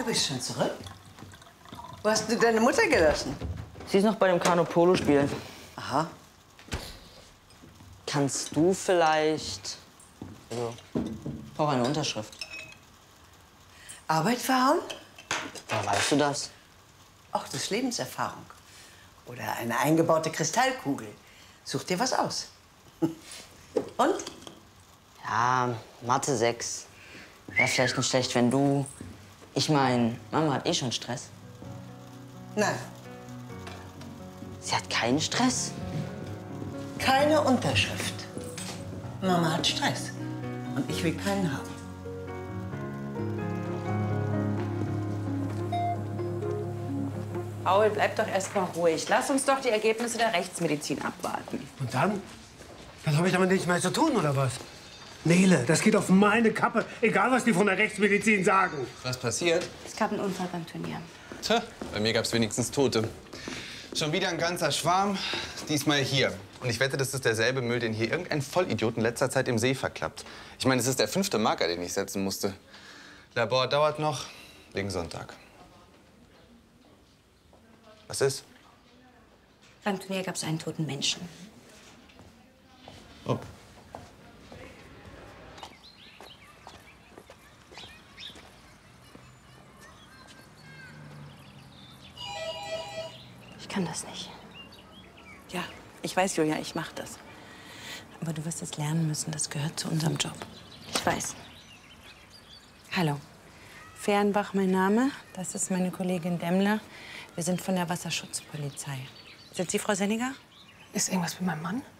bist schon zurück? Wo hast du deine Mutter gelassen? Sie ist noch bei dem Kanu-Polo-Spiel. Aha. Kannst du vielleicht... Also, ich brauche eine Unterschrift. Arbeit verhauen? Woher weißt du das? Ach, das ist Lebenserfahrung. Oder eine eingebaute Kristallkugel. Such dir was aus. Und? Ja, Mathe 6. Wäre vielleicht nicht schlecht, wenn du... Ich meine, Mama hat eh schon Stress. Nein, Sie hat keinen Stress. keine Unterschrift. Mama hat Stress. Und ich will keinen haben. Paul, bleib doch erst mal ruhig. Lass uns doch die Ergebnisse der Rechtsmedizin abwarten. Und dann? Dann habe ich damit nichts mehr zu tun, oder was? Nele, das geht auf meine Kappe. Egal, was die von der Rechtsmedizin sagen. Was passiert? Es gab einen Unfall beim Turnier. Tja, bei mir gab's wenigstens Tote. Schon wieder ein ganzer Schwarm, diesmal hier. Und ich wette, das ist derselbe Müll, den hier irgendein Vollidiot in letzter Zeit im See verklappt. Ich meine, es ist der 5. Marker, den ich setzen musste. Labor dauert noch, wegen Sonntag. Was ist? Beim Turnier gab es einen toten Menschen. Oh. Ich kann das nicht. Ja, ich weiß, Julia, ich mach das. Aber du wirst es lernen müssen. Das gehört zu unserem Job. Ich weiß. Hallo. Fehrenbach, mein Name. Das ist meine Kollegin Demmler. Wir sind von der Wasserschutzpolizei. Sind Sie Frau Senninger? Ist irgendwas mit meinem Mann?